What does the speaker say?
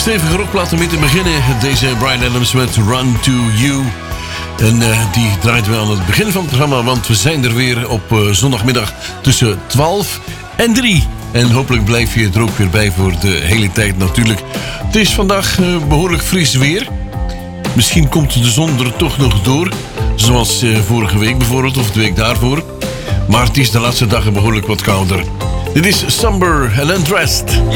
stevige rockplaat om mee te beginnen. Deze Bryan Adams met Run To You. En die draaien we aan het begin van het programma, want we zijn er weer op zondagmiddag tussen 12 en 3. En hopelijk blijf je er ook weer bij voor de hele tijd natuurlijk. Het is vandaag behoorlijk fris weer. Misschien komt de zon er toch nog door. Zoals vorige week bijvoorbeeld, of de week daarvoor. Maar het is de laatste dagen behoorlijk wat kouder. Dit is Somber and Undressed.